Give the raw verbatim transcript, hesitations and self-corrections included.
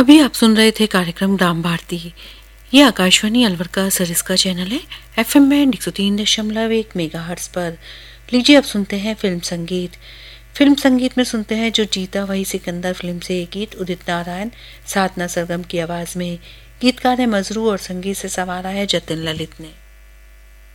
अभी आप सुन रहे थे कार्यक्रम ग्राम भारती। ये आकाशवाणी अलवर का सरिस्का चैनल है। एफएम बैंड एक सौ तीन दशमलव एक मेगाहर्ट्ज पर। लीजिए अब सुनते हैं फिल्म संगीत। फिल्म संगीत में सुनते हैं जो जीता वही सिकंदर फिल्म से ये गीत उदित नारायण साधना सरगम की आवाज में। गीतकार है मजरू और संगीत से संवारा है जतिन ललित ने।